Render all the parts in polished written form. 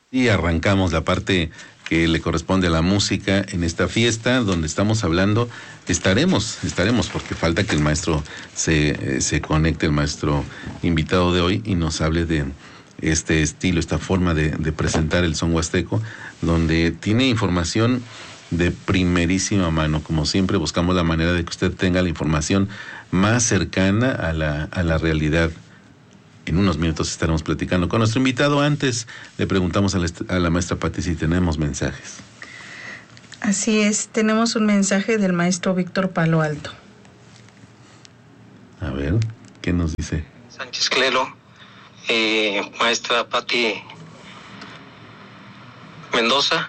Y arrancamos la parte que le corresponde a la música en esta fiesta, donde estamos hablando, estaremos, porque falta que el maestro se conecte, el maestro invitado de hoy, y nos hable de este estilo, esta forma de presentar el son huasteco, donde tiene información de primerísima mano. Como siempre, buscamos la manera de que usted tenga la información más cercana a la realidad. En unos minutos estaremos platicando con nuestro invitado. Antes le preguntamos a la maestra Pati si tenemos mensajes. Así es, tenemos un mensaje del maestro Víctor Palo Alto. A ver, ¿qué nos dice? Sánchez Clelo, maestra Pati Mendoza,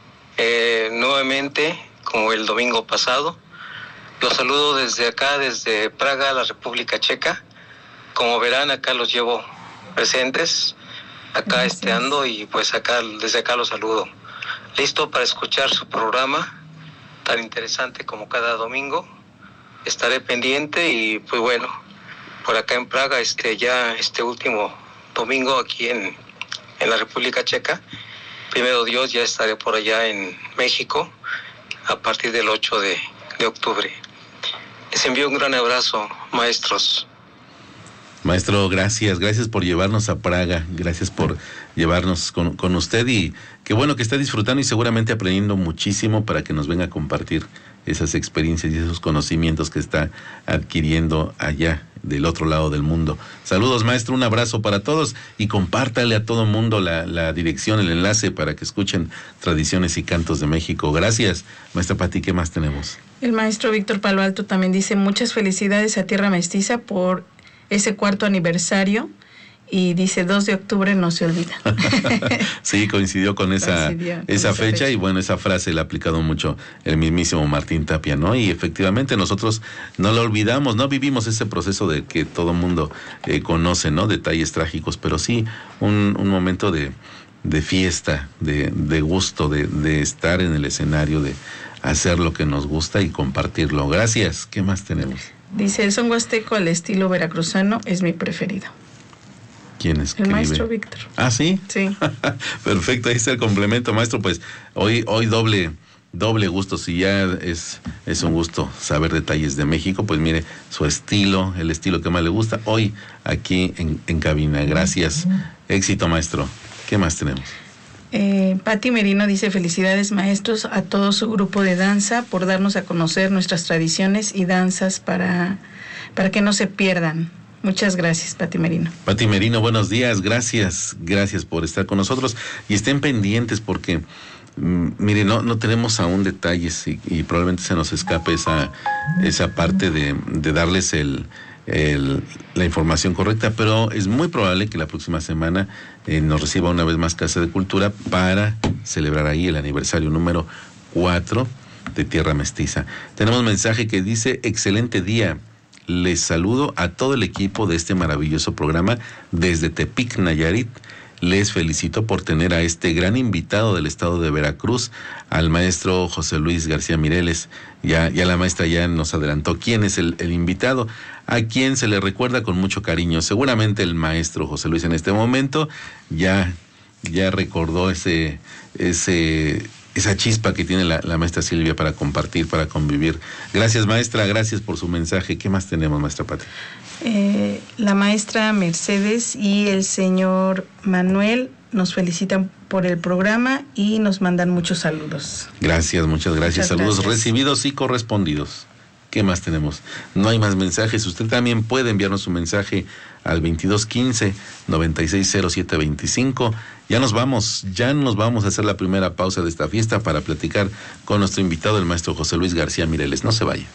nuevamente, como el domingo pasado, los saludo desde acá, desde Praga, la República Checa. Como verán, acá los llevo presentes, acá ando y pues desde acá los saludo. Listo para escuchar su programa, tan interesante como cada domingo. Estaré pendiente y pues bueno, por acá en Praga, ya este último domingo aquí en la República Checa. Primero Dios, ya estaré por allá en México a partir del 8 de octubre. Les envío un gran abrazo, maestros. Maestro, gracias por llevarnos a Praga, gracias por llevarnos con usted, y qué bueno que está disfrutando y seguramente aprendiendo muchísimo para que nos venga a compartir esas experiencias y esos conocimientos que está adquiriendo allá del otro lado del mundo. Saludos, maestro, un abrazo para todos y compártale a todo mundo la dirección, el enlace para que escuchen Tradiciones y Cantos de México. Gracias, maestra Pati. ¿Qué más tenemos? El maestro Víctor Palo Alto también dice muchas felicidades a Tierra Mestiza por ese 4º aniversario, y dice 2 de octubre no se olvida. Sí, coincidió con esa fecha, y bueno, esa frase la ha aplicado mucho el mismísimo Martín Tapia, ¿no? Y efectivamente nosotros no lo olvidamos, no vivimos ese proceso de que todo mundo conoce, ¿no? Detalles trágicos, pero sí un momento de fiesta, de gusto, de estar en el escenario, de hacer lo que nos gusta y compartirlo. Gracias. ¿Qué más tenemos? Dice, el son huasteco al estilo veracruzano es mi preferido. ¿Quién escribe? El maestro Víctor. ¿Ah, sí? Sí. Perfecto, ahí está el complemento, maestro. Pues hoy doble gusto. Si ya es un gusto saber detalles de México, pues mire, su estilo, el estilo que más le gusta, hoy aquí en cabina. Gracias. Éxito, maestro. ¿Qué más tenemos? Pati Merino dice, felicidades maestros a todo su grupo de danza por darnos a conocer nuestras tradiciones y danzas para que no se pierdan. Muchas gracias, Pati Merino. Pati Merino, buenos días, gracias por estar con nosotros, y estén pendientes porque mire, no tenemos aún detalles y probablemente se nos escape esa parte de darles la información correcta, pero es muy probable que la próxima semana nos reciba una vez más Casa de Cultura para celebrar ahí el aniversario número 4 de Tierra Mestiza. Tenemos un mensaje que dice, excelente día, les saludo a todo el equipo de este maravilloso programa desde Tepic, Nayarit. Les felicito por tener a este gran invitado del estado de Veracruz, al maestro José Luis García Mireles. Ya la maestra ya nos adelantó quién es el invitado, a quien se le recuerda con mucho cariño. Seguramente el maestro José Luis en este momento ya recordó esa chispa que tiene la maestra Silvia para compartir, para convivir. Gracias, maestra, gracias por su mensaje. ¿Qué más tenemos, maestra Pati? La maestra Mercedes y el señor Manuel nos felicitan por el programa y nos mandan muchos saludos. Gracias, muchas gracias. Saludos gracias. Recibidos y correspondidos. ¿Qué más tenemos? No hay más mensajes. Usted también puede enviarnos su mensaje al 2215-960725. Ya nos vamos a hacer la primera pausa de esta fiesta para platicar con nuestro invitado, el maestro José Luis García Mireles. No se vaya.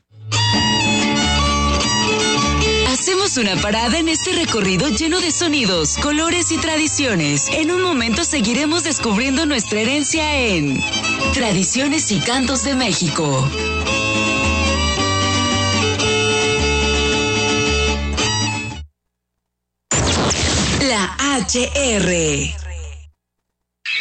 Hacemos una parada en este recorrido lleno de sonidos, colores y tradiciones. En un momento seguiremos descubriendo nuestra herencia en Tradiciones y Cantos de México. La HR.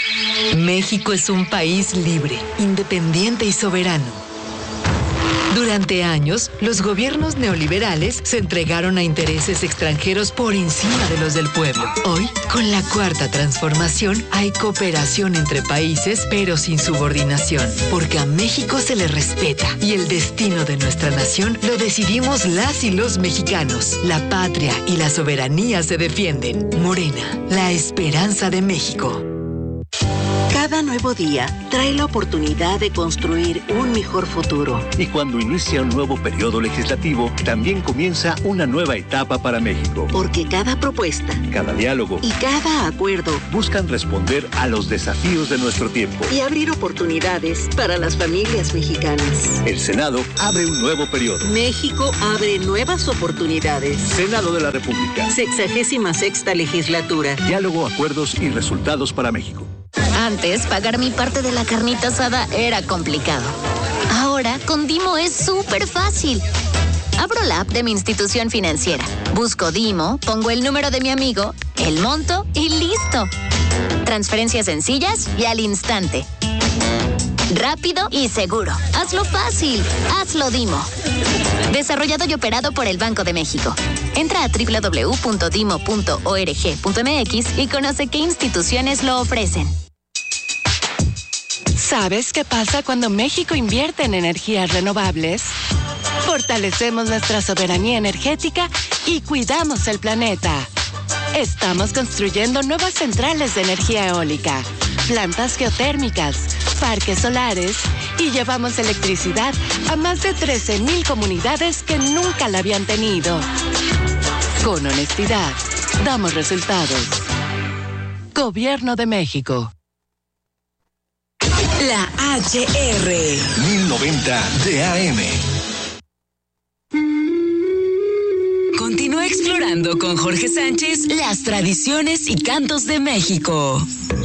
México es un país libre, independiente y soberano. Durante Durante años, los gobiernos neoliberales se entregaron a intereses extranjeros por encima de los del pueblo. Hoy, con la Cuarta Transformación, hay cooperación entre países, pero sin subordinación, porque a México se le respeta y el destino de nuestra nación lo decidimos las y los mexicanos. La patria y la soberanía se defienden. Morena, la esperanza de México. Cada nuevo día trae la oportunidad de construir un mejor futuro. Y cuando inicia un nuevo periodo legislativo, también comienza una nueva etapa para México. Porque cada propuesta, cada diálogo y cada acuerdo buscan responder a los desafíos de nuestro tiempo y abrir oportunidades para las familias mexicanas. El Senado abre un nuevo periodo. México abre nuevas oportunidades. Senado de la República. 66ª legislatura. Diálogo, acuerdos y resultados para México. Antes, pagar mi parte de la carnita asada era complicado. Ahora, con Dimo es súper fácil. Abro la app de mi institución financiera, busco Dimo, pongo el número de mi amigo, el monto y listo. Transferencias sencillas y al instante. Rápido y seguro. Hazlo fácil. Hazlo Dimo. Desarrollado y operado por el Banco de México. Entra a www.dimo.org.mx y conoce qué instituciones lo ofrecen. ¿Sabes qué pasa cuando México invierte en energías renovables? Fortalecemos nuestra soberanía energética y cuidamos el planeta. Estamos construyendo nuevas centrales de energía eólica, plantas geotérmicas, parques solares y llevamos electricidad a más de 13,000 comunidades que nunca la habían tenido. Con honestidad, damos resultados. Gobierno de México. La HR 1090 de AM. Continúa explorando con Jorge Sánchez las tradiciones y cantos de México.